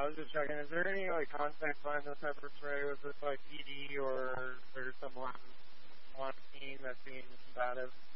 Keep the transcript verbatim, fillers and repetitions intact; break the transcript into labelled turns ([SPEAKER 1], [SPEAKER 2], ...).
[SPEAKER 1] I was just checking. Is there any like context behind this pepper spray? Was this like P D or there's someone on the team that's being combative?